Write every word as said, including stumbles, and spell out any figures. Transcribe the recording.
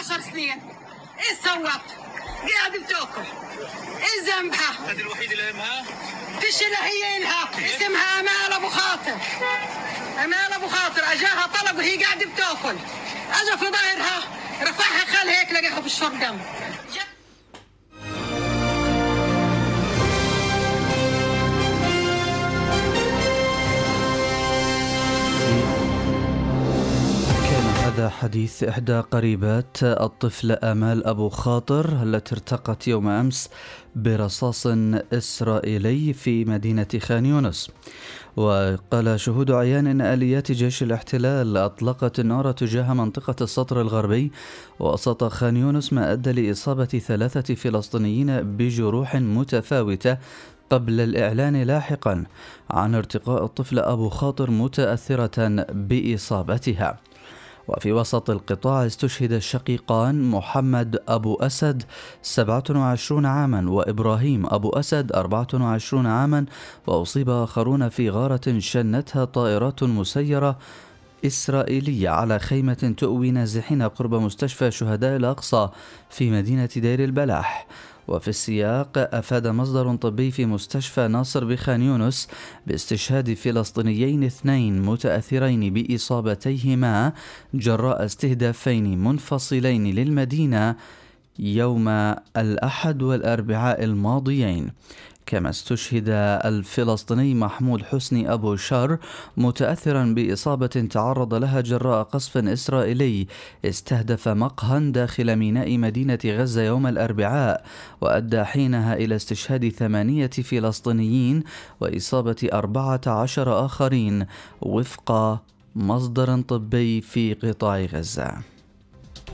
عشر سنين. ايه سوت؟ قاعد بتاكل. ايه ذنبها؟ هذه الوحيدة اللي همها؟ فيش اللي هي إلها. اسمها امال ابو خاطر. امال ابو خاطر اجاها طلب وهي قاعده بتاكل. اجى في ظهرها رفعها خال هيك لقاها بالشرب دم. هذا حديث إحدى قريبات الطفل آمال أبو خاطر التي ارتقت يوم أمس برصاص إسرائيلي في مدينة خان يونس. وقال شهود عيان إن آليات جيش الاحتلال أطلقت النار تجاه منطقة السطر الغربي وسط خان يونس، ما أدى لإصابة ثلاثة فلسطينيين بجروح متفاوتة قبل الإعلان لاحقا عن ارتقاء الطفل أبو خاطر متأثرة بإصابتها. وفي وسط القطاع استشهد الشقيقان محمد أبو أسد سبعة وعشرين عاما وإبراهيم أبو أسد أربعة وعشرين عاما، وأصيب آخرون في غارة شنتها طائرات مسيرة إسرائيلية على خيمة تؤوي نازحين قرب مستشفى شهداء الأقصى في مدينة دير البلح. وفي السياق أفاد مصدر طبي في مستشفى ناصر بخان يونس باستشهاد فلسطينيين اثنين متأثرين بإصابتيهما جراء استهدافين منفصلين للمدينة يوم الأحد والأربعاء الماضيين. كما استشهد الفلسطيني محمود حسني أبو شر متأثرا بإصابة تعرض لها جراء قصف إسرائيلي استهدف مقهى داخل ميناء مدينة غزة يوم الأربعاء، وأدى حينها إلى استشهاد ثمانية فلسطينيين وإصابة أربعة عشر آخرين وفق مصدر طبي في قطاع غزة.